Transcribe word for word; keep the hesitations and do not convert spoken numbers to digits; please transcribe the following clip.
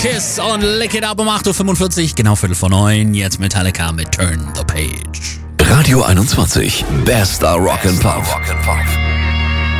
Kiss und Lick It Up um acht Uhr fünfundvierzig, genau Viertel vor neun. Jetzt Metallica mit Turn the Page. Radio einundzwanzig, bester Rock and Pop.